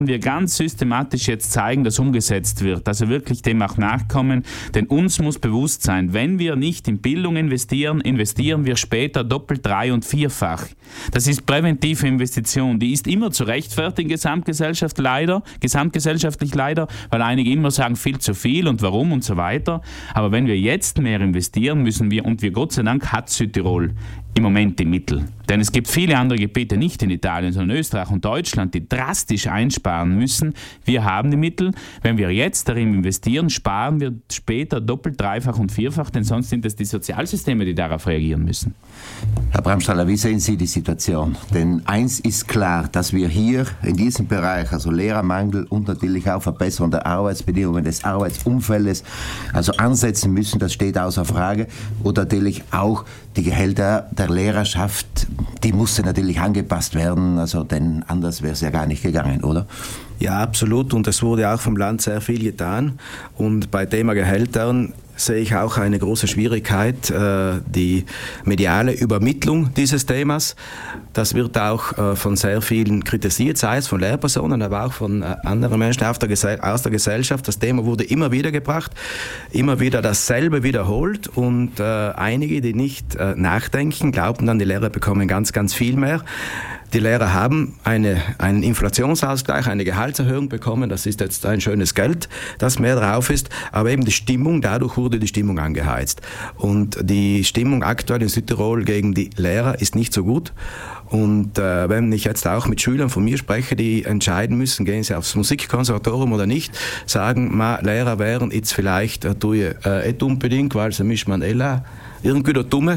wir ganz systematisch jetzt zeigen, dass umgesetzt wird, also wirklich dem auch nachkommen, denn uns muss bewusst sein, wenn wir nicht in Bildung investieren, investieren wir später doppelt, drei- und vierfach. Das ist präventive Investition, die ist immer zu rechtfertigen, gesamtgesellschaftlich leider, weil einige immer sagen, viel zu viel und warum und so weiter, aber wenn wir jetzt mehr investieren, müssen wir, und wir Gott sei Dank hat Südtirol im Moment die Mittel. Denn es gibt viele andere Gebiete, nicht in Italien, sondern Österreich und Deutschland, die drastisch einsparen müssen. Wir haben die Mittel. Wenn wir jetzt darin investieren, sparen wir später doppelt, dreifach und vierfach, denn sonst sind es die Sozialsysteme, die darauf reagieren müssen. Herr Bramstaller, wie sehen Sie die Situation? Denn eins ist klar, dass wir hier in diesem Bereich, also Lehrermangel und natürlich auch Verbesserung der Arbeitsbedingungen, des Arbeitsumfeldes, also ansetzen müssen, das steht außer Frage. Und natürlich auch die Gehälter der Lehrerschaft, die mussten natürlich angepasst werden, also denn anders wäre es ja gar nicht gegangen, oder? Ja, absolut, und es wurde auch vom Land sehr viel getan, und bei Thema Gehältern sehe ich auch eine große Schwierigkeit, die mediale Übermittlung dieses Themas. Das wird auch von sehr vielen kritisiert, sei es von Lehrpersonen, aber auch von anderen Menschen aus der Gesellschaft. Das Thema wurde immer wieder gebracht, immer wieder dasselbe wiederholt, und einige, die nicht nachdenken, glauben dann, die Lehrer bekommen ganz, ganz viel mehr. Die Lehrer haben einen Inflationsausgleich, eine Gehaltserhöhung bekommen. Das ist jetzt ein schönes Geld, das mehr drauf ist. Aber eben die Stimmung, dadurch wurde die Stimmung angeheizt. Und die Stimmung aktuell in Südtirol gegen die Lehrer ist nicht so gut. Und wenn ich jetzt auch mit Schülern von mir spreche, die entscheiden müssen, gehen sie aufs Musikkonservatorium oder nicht, sagen, Lehrer wären jetzt vielleicht nicht unbedingt, weil sie mich man irgendwie der Dumme.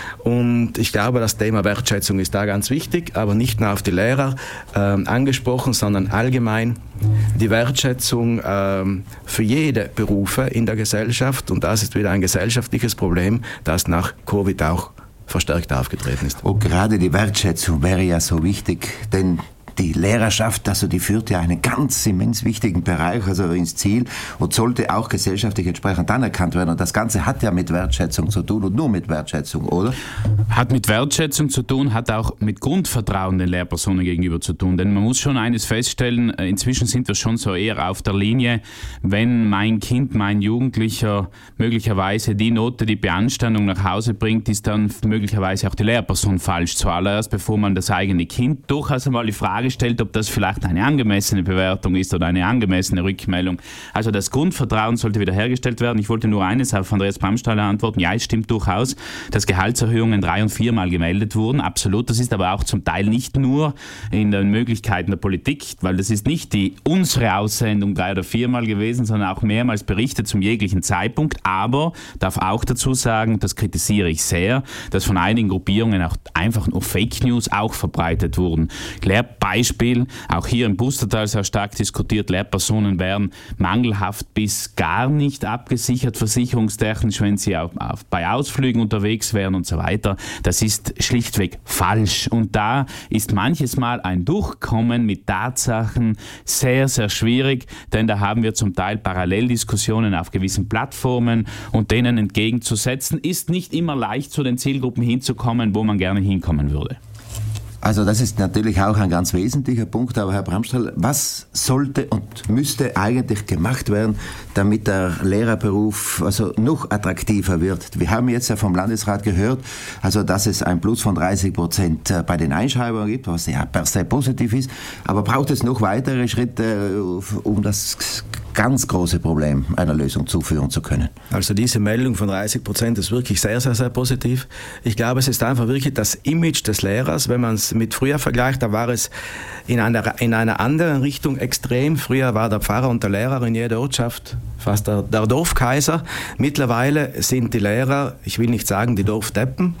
Und ich glaube, das Thema Wertschätzung ist da ganz wichtig, aber nicht nur auf die Lehrer angesprochen, sondern allgemein die Wertschätzung für jede Berufe in der Gesellschaft. Und das ist wieder ein gesellschaftliches Problem, das nach Covid auch verstärkt aufgetreten ist. Und gerade die Wertschätzung wäre ja so wichtig, denn die Lehrerschaft, also die führt ja einen ganz immens wichtigen Bereich, also ins Ziel, und sollte auch gesellschaftlich entsprechend anerkannt werden. Und das Ganze hat ja mit Wertschätzung zu tun und nur mit Wertschätzung, oder? Hat mit Wertschätzung zu tun, hat auch mit Grundvertrauen den Lehrpersonen gegenüber zu tun. Denn man muss schon eines feststellen, inzwischen sind wir schon so eher auf der Linie, wenn mein Kind, mein Jugendlicher möglicherweise die Note, die Beanstandung nach Hause bringt, ist dann möglicherweise auch die Lehrperson falsch. Zuallererst, bevor man das eigene Kind durchaus einmal die Frage stellt, ob das vielleicht eine angemessene Bewertung ist oder eine angemessene Rückmeldung. Also das Grundvertrauen sollte wiederhergestellt werden. Ich wollte nur eines auf Andreas Bramstaller antworten. Ja, es stimmt durchaus, dass Gehaltserhöhungen 3- und 4-mal gemeldet wurden. Absolut. Das ist aber auch zum Teil nicht nur in den Möglichkeiten der Politik, weil das ist nicht unsere Aussendung 3- oder 4-mal gewesen, sondern auch mehrmals berichtet zum jeglichen Zeitpunkt. Aber darf auch dazu sagen, das kritisiere ich sehr, dass von einigen Gruppierungen auch einfach nur Fake News auch verbreitet wurden. Beispiel, auch hier im Pustertal sehr stark diskutiert, Lehrpersonen wären mangelhaft bis gar nicht abgesichert versicherungstechnisch, wenn sie bei Ausflügen unterwegs wären und so weiter. Das ist schlichtweg falsch. Und da ist manches Mal ein Durchkommen mit Tatsachen sehr, sehr schwierig, denn da haben wir zum Teil Paralleldiskussionen auf gewissen Plattformen, und denen entgegenzusetzen, ist nicht immer leicht, zu den Zielgruppen hinzukommen, wo man gerne hinkommen würde. Also das ist natürlich auch ein ganz wesentlicher Punkt, aber Herr Bramstall, was sollte und müsste eigentlich gemacht werden, damit der Lehrerberuf also noch attraktiver wird? Wir haben jetzt ja vom Landesrat gehört, also dass es ein Plus von 30% bei den Einschreibungen gibt, was ja per se positiv ist, aber braucht es noch weitere Schritte, um das ganz große Problem einer Lösung zuführen zu können? Also diese Meldung von 30% ist wirklich sehr, sehr, sehr positiv. Ich glaube, es ist einfach wirklich das Image des Lehrers. Wenn man es mit früher vergleicht, da war es in einer anderen Richtung extrem. Früher war der Pfarrer und der Lehrer in jeder Ortschaft fast der Dorfkaiser. Mittlerweile sind die Lehrer, ich will nicht sagen die Dorfdeppen,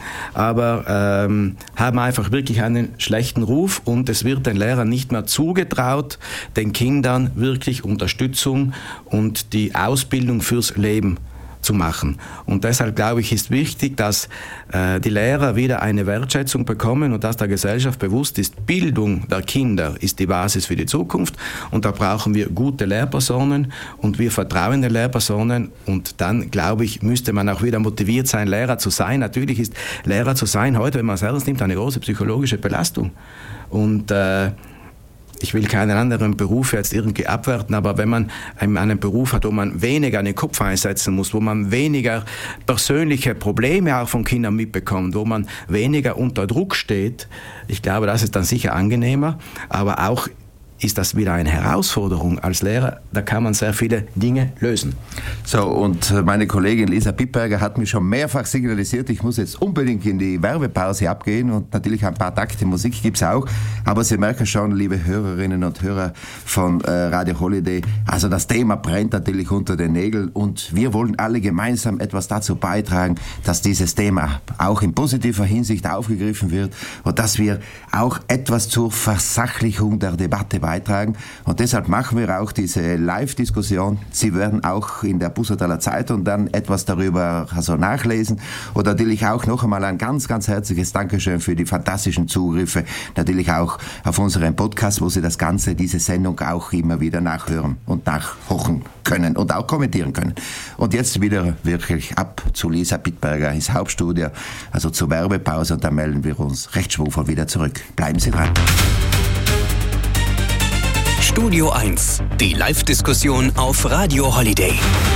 aber haben einfach wirklich einen schlechten Ruf, und es wird den Lehrern nicht mehr zugetraut, den Kindern wirklich Unterstützung und die Ausbildung fürs Leben zu machen. Und deshalb glaube ich, ist wichtig, dass die Lehrer wieder eine Wertschätzung bekommen und dass der Gesellschaft bewusst ist, Bildung der Kinder ist die Basis für die Zukunft, und da brauchen wir gute Lehrpersonen und wir vertrauen den Lehrpersonen, und dann, glaube ich, müsste man auch wieder motiviert sein, Lehrer zu sein. Natürlich ist Lehrer zu sein heute, wenn man es ernst nimmt, eine große psychologische Belastung. Und Ich will keinen anderen Beruf jetzt irgendwie abwerten, aber wenn man einen Beruf hat, wo man weniger den Kopf einsetzen muss, wo man weniger persönliche Probleme auch von Kindern mitbekommt, wo man weniger unter Druck steht, ich glaube, das ist dann sicher angenehmer, aber auch ist das wieder eine Herausforderung als Lehrer. Da kann man sehr viele Dinge lösen. So, und meine Kollegin Lisa Pippberger hat mir schon mehrfach signalisiert, ich muss jetzt unbedingt in die Werbepause abgehen und natürlich ein paar Takte Musik gibt's auch. Aber Sie merken schon, liebe Hörerinnen und Hörer von Radio Holiday, also das Thema brennt natürlich unter den Nägeln und wir wollen alle gemeinsam etwas dazu beitragen, dass dieses Thema auch in positiver Hinsicht aufgegriffen wird und dass wir auch etwas zur Versachlichung der Debatte beitragen. Und deshalb machen wir auch diese Live-Diskussion. Sie werden auch in der Bussertaler Zeitung dann etwas darüber nachlesen. Und natürlich auch noch einmal ein ganz, ganz herzliches Dankeschön für die fantastischen Zugriffe. Natürlich auch auf unseren Podcast, wo Sie das Ganze, diese Sendung auch immer wieder nachhören und nachhochen können und auch kommentieren können. Und jetzt wieder wirklich ab zu Lisa Pippberger ins Hauptstudio, also zur Werbepause und dann melden wir uns recht schwungvoll wieder zurück. Bleiben Sie dran. Studio 1, die Live-Diskussion auf Radio Holiday.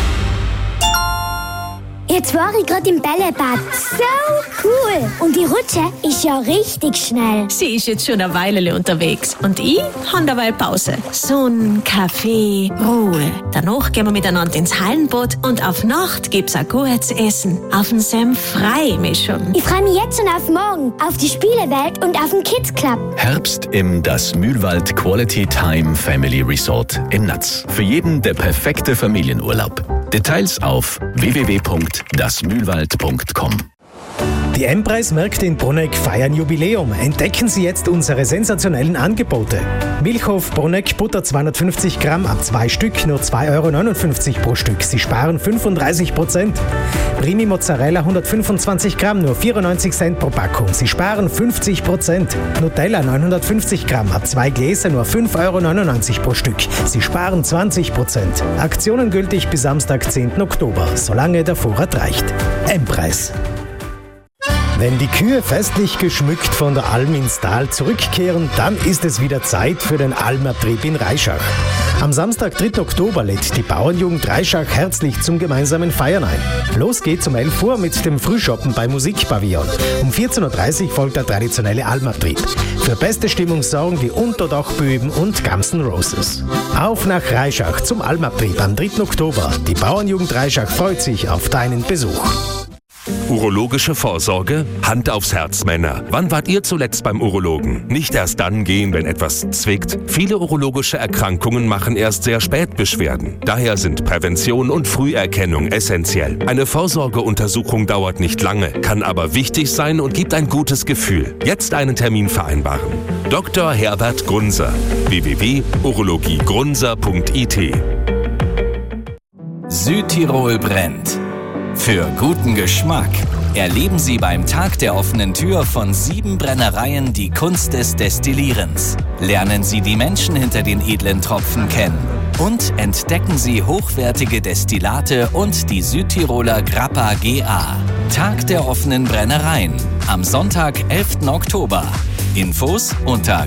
Jetzt war ich gerade im Bällebad. So cool. Und die Rutsche ist ja richtig schnell. Sie ist jetzt schon eine Weile unterwegs. Und ich habe dabei Pause. Sonne, Kaffee, Ruhe. Danach gehen wir miteinander ins Hallenbad und auf Nacht gibt's ein gutes Essen. Auf den Senf freue ich mich schon. Ich freue mich jetzt schon auf morgen, auf die Spielewelt und auf den Kids Club. Herbst im Das Mühlwald Quality Time Family Resort in Natz. Für jeden der perfekte Familienurlaub. Details auf www.dasmühlwald.com. Die M-Preis-Märkte in Bruneck feiern Jubiläum. Entdecken Sie jetzt unsere sensationellen Angebote. Milchhof Bruneck Butter 250 Gramm ab 2 Stück, nur 2,59 € pro Stück. Sie sparen 35%. Primi Mozzarella 125 Gramm, nur 94 Cent pro Packung. Sie sparen 50%. Nutella 950 Gramm ab 2 Gläser, nur 5,99 € pro Stück. Sie sparen 20%. Aktionen gültig bis Samstag, 10. Oktober, solange der Vorrat reicht. M-Preis. Wenn die Kühe festlich geschmückt von der Alm ins Tal zurückkehren, dann ist es wieder Zeit für den Almabtrieb in Reischach. Am Samstag, 3. Oktober, lädt die Bauernjugend Reischach herzlich zum gemeinsamen Feiern ein. Los geht's um 11 Uhr mit dem Frühschoppen bei Musikpavillon. Um 14.30 Uhr folgt der traditionelle Almabtrieb. Für beste Stimmung sorgen die Unterdachböben und Guns N' Roses. Auf nach Reischach zum Almabtrieb am 3. Oktober. Die Bauernjugend Reischach freut sich auf deinen Besuch. Urologische Vorsorge? Hand aufs Herz, Männer. Wann wart ihr zuletzt beim Urologen? Nicht erst dann gehen, wenn etwas zwickt. Viele urologische Erkrankungen machen erst sehr spät Beschwerden. Daher sind Prävention und Früherkennung essentiell. Eine Vorsorgeuntersuchung dauert nicht lange, kann aber wichtig sein und gibt ein gutes Gefühl. Jetzt einen Termin vereinbaren. Dr. Herbert Grunser. www.urologiegrunser.it. Südtirol brennt. Für guten Geschmack erleben Sie beim Tag der offenen Tür von 7 Brennereien die Kunst des Destillierens. Lernen Sie die Menschen hinter den edlen Tropfen kennen und entdecken Sie hochwertige Destillate und die Südtiroler Grappa GA. Tag der offenen Brennereien am Sonntag, 11. Oktober. Infos unter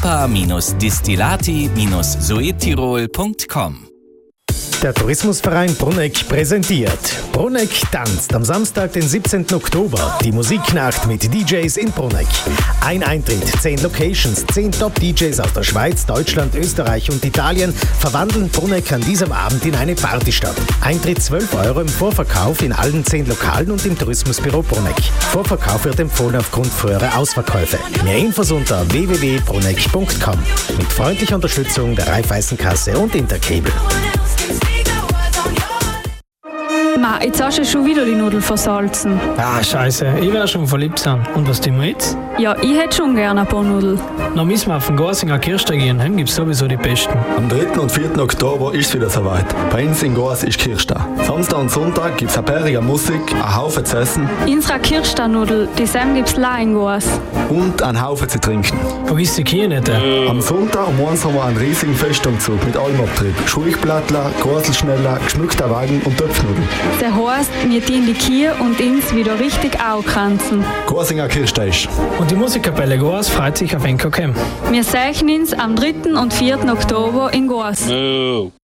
grappa-distillati-suedtirol.com. Der Tourismusverein Bruneck präsentiert Bruneck tanzt am Samstag, den 17. Oktober. Die Musiknacht mit DJs in Bruneck. Ein Eintritt, 10 Locations, 10 Top-DJs aus der Schweiz, Deutschland, Österreich und Italien verwandeln Bruneck an diesem Abend in eine Partystadt. Eintritt 12 € im Vorverkauf in allen 10 Lokalen und im Tourismusbüro Bruneck. Vorverkauf wird empfohlen aufgrund früherer Ausverkäufe. Mehr Infos unter www.bruneck.com. Mit freundlicher Unterstützung der Raiffeisenkasse und Intercable. Ma, jetzt hast du schon wieder die Nudeln versalzen. Ah, scheiße, ich werde schon verliebt sein. Und was tun wir jetzt? Ja, ich hätte schon gerne ein paar Nudeln. Dann müssen wir auf den Garsinger Kirchtag gehen, dann gibt es sowieso die besten. Am 3. und 4. Oktober ist es wieder soweit. Bei uns in Gors ist Kirchtag. Samstag und Sonntag gibt es eine bärige Musik, einen Haufen zu essen. Unsere Kirchtag-Nudel, die Sam gibt es in Gors. Und einen Haufen zu trinken. Vergiss die Kühe nicht. Am Sonntag um 1 haben wir einen riesigen Festumzug mit allem Abtrieb. Schulchblattler, Gorselschneller, geschmückter Wagen und Töpfnudeln. Das heisst, wir tun die Kier und uns wieder richtig aufkranzen. Gorsinger Kirchsteig. Und die Musikkapelle Goas freut sich auf NKKM. Wir sehen uns am 3. und 4. Oktober in Goas. No.